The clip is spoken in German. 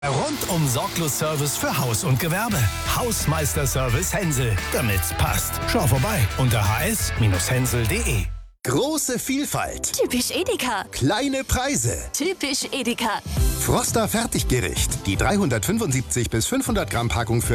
Rundum sorglos Service für Haus und Gewerbe. Hausmeister-Service Hensel. Damit's passt. Schau vorbei unter hs-hensel.de. Große Vielfalt. Typisch Edeka. Kleine Preise. Typisch Edeka. Froster Fertiggericht. Die 375 bis 500 Gramm Packung für